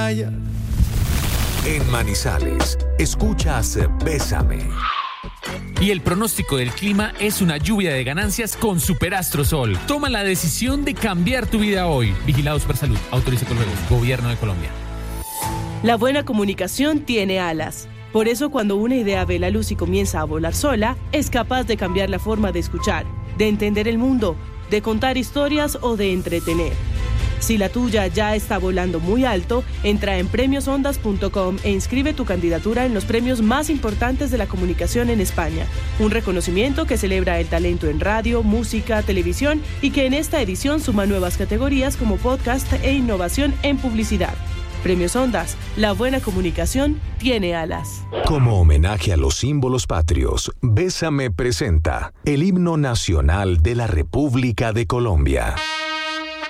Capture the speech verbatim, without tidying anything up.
En Manizales, escuchas Bésame. Y el pronóstico del clima es una lluvia de ganancias con Superastro Sol. Toma la decisión de cambiar tu vida hoy. Vigilado Supersalud. Autoriza con juegos. Gobierno de Colombia. La buena comunicación tiene alas. Por eso, cuando una idea ve la luz y comienza a volar sola, es capaz de cambiar la forma de escuchar, de entender el mundo, de contar historias o de entretener. Si la tuya ya está volando muy alto, entra en premios ondas punto com e inscribe tu candidatura en los premios más importantes de la comunicación en España. Un reconocimiento que celebra el talento en radio, música, televisión y que en esta edición suma nuevas categorías como podcast e innovación en publicidad. Premios Ondas, la buena comunicación tiene alas. Como homenaje a los símbolos patrios, Bésame presenta el himno nacional de la República de Colombia.